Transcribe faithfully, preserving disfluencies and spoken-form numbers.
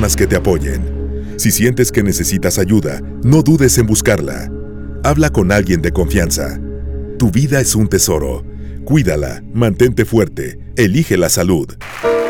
personas que te apoyen. Si sientes que necesitas ayuda, no dudes en buscarla. Habla con alguien de confianza. Tu vida es un tesoro. Cuídala, mantente fuerte, elige la salud.